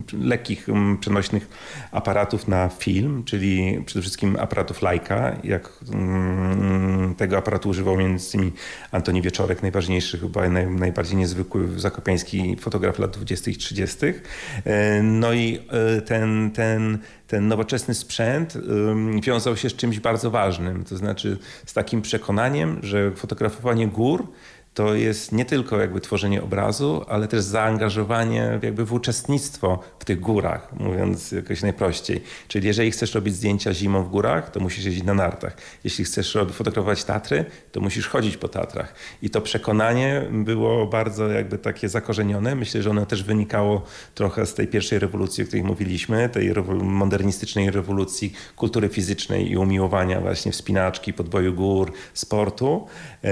lekkich, przenośnych aparatów na film, czyli przede wszystkim aparatów Leica. Tego aparatu używał między innymi Antoni Wieczorek, najważniejszy, chyba najbardziej niezwykły zakopiański fotograf lat 20. i 30. No i ten nowoczesny sprzęt wiązał się z czymś bardzo ważnym, to znaczy z takim przekonaniem, że fotografowanie gór to jest nie tylko jakby tworzenie obrazu, ale też zaangażowanie jakby w uczestnictwo w tych górach, mówiąc jakoś najprościej. Czyli jeżeli chcesz robić zdjęcia zimą w górach, to musisz jeździć na nartach. Jeśli chcesz fotografować Tatry, to musisz chodzić po Tatrach. I to przekonanie było bardzo jakby takie zakorzenione. Myślę, że ono też wynikało trochę z tej pierwszej rewolucji, o której mówiliśmy, tej modernistycznej rewolucji kultury fizycznej i umiłowania właśnie wspinaczki, podboju gór, sportu.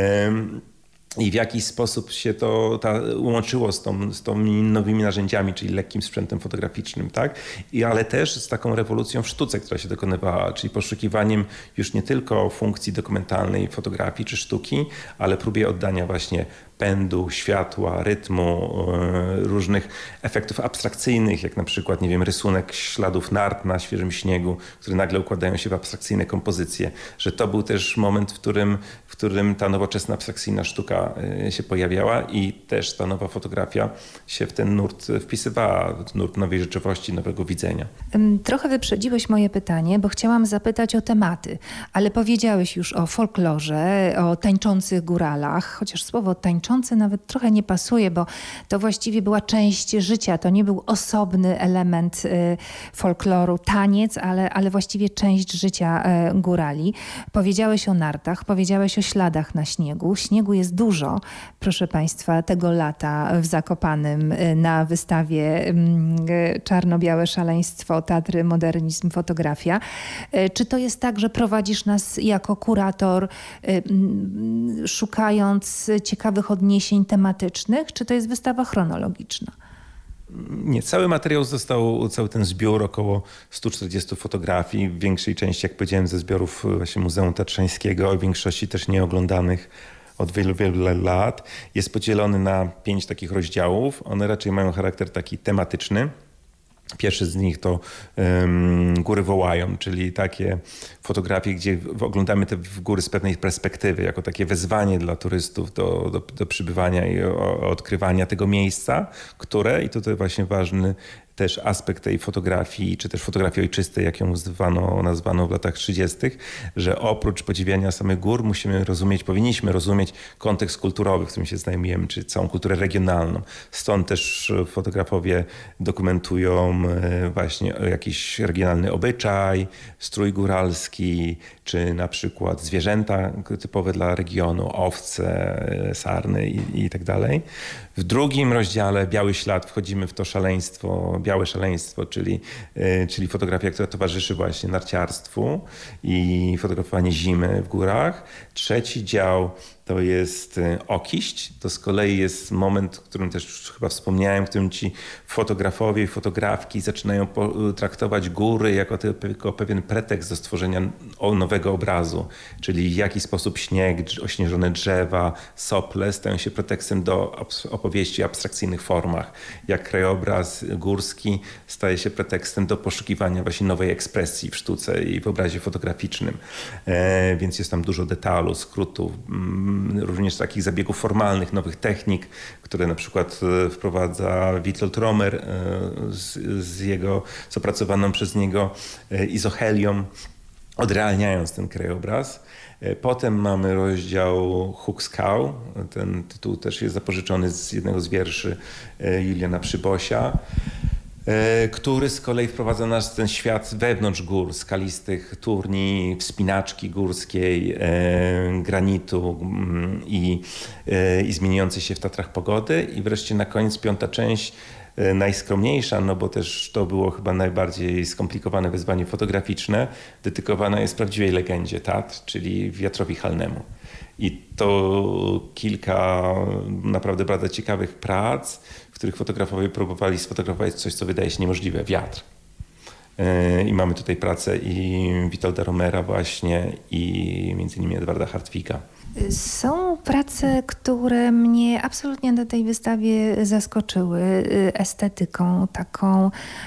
I w jakiś sposób się to łączyło z tymi nowymi narzędziami, czyli lekkim sprzętem fotograficznym, tak? Ale też z taką rewolucją w sztuce, która się dokonywała, czyli poszukiwaniem już nie tylko funkcji dokumentalnej fotografii czy sztuki, ale próbie oddania właśnie pędu, światła, rytmu, różnych efektów abstrakcyjnych, jak na przykład, nie wiem, rysunek śladów nart na świeżym śniegu, które nagle układają się w abstrakcyjne kompozycje. Że to był też moment, w którym ta nowoczesna abstrakcyjna sztuka się pojawiała i też ta nowa fotografia się w ten nurt wpisywała, w nurt nowej rzeczywistości, nowego widzenia. Trochę wyprzedziłeś moje pytanie, bo chciałam zapytać o tematy, ale powiedziałeś już o folklorze, o tańczących góralach, chociaż słowo tańczący nawet trochę nie pasuje, bo to właściwie była część życia. To nie był osobny element folkloru, taniec, ale właściwie część życia górali. Powiedziałeś o nartach, powiedziałeś o śladach na śniegu. Śniegu jest dużo, proszę Państwa, tego lata w Zakopanem na wystawie Czarno-białe szaleństwo, Tatry, modernizm, fotografia. Czy to jest tak, że prowadzisz nas jako kurator, szukając ciekawych odniesień tematycznych, czy to jest wystawa chronologiczna? Nie, cały materiał cały ten zbiór, około 140 fotografii, w większej części, jak powiedziałem, ze zbiorów właśnie Muzeum Tatrzańskiego, w większości też nieoglądanych od wielu, wielu lat, jest podzielony na 5 takich rozdziałów. One raczej mają charakter taki tematyczny. Pierwszy z nich to Góry wołają, czyli takie fotografie, gdzie oglądamy te góry z pewnej perspektywy, jako takie wezwanie dla turystów do przybywania i odkrywania tego miejsca, które, i tutaj właśnie ważny też aspekt tej fotografii, czy też fotografii ojczystej, jak ją nazwano w latach 30., że oprócz podziwiania samych gór powinniśmy rozumieć kontekst kulturowy, w którym się znajdujemy, czy całą kulturę regionalną. Stąd też fotografowie dokumentują właśnie jakiś regionalny obyczaj, strój góralski, czy na przykład zwierzęta typowe dla regionu, owce, sarny i tak dalej. W drugim rozdziale Biały Ślad wchodzimy w to szaleństwo, białe szaleństwo, czyli fotografia, która towarzyszy właśnie narciarstwu i fotografowanie zimy w górach. Trzeci dział to jest Okiść. To z kolei jest moment, o którym też chyba wspomniałem, w którym ci fotografowie i fotografki zaczynają traktować góry jako pewien pretekst do stworzenia nowego obrazu. Czyli w jaki sposób śnieg, ośnieżone drzewa, sople stają się pretekstem do opowieści o abstrakcyjnych formach. Jak krajobraz górski staje się pretekstem do poszukiwania właśnie nowej ekspresji w sztuce i w obrazie fotograficznym. Więc jest tam dużo detalu, skrótów, również takich zabiegów formalnych, nowych technik, które na przykład wprowadza Witold Romer z opracowaną przez niego izochelią, odrealniając ten krajobraz. Potem mamy rozdział Huk skał. Ten tytuł też jest zapożyczony z jednego z wierszy Juliana Przybosia, który z kolei wprowadza nas w ten świat wewnątrz gór, skalistych turni, wspinaczki górskiej, granitu i zmieniającej się w Tatrach pogody. I wreszcie na koniec 5. część, najskromniejsza, no bo też to było chyba najbardziej skomplikowane wyzwanie fotograficzne, dedykowana jest prawdziwej legendzie Tatr, czyli wiatrowi halnemu. I to kilka naprawdę bardzo ciekawych prac, w których fotografowie próbowali sfotografować coś, co wydaje się niemożliwe, wiatr. I mamy tutaj pracę i Witolda Romera właśnie i między innymi Edwarda Hartwiga. Są prace, które mnie absolutnie na tej wystawie zaskoczyły estetyką taką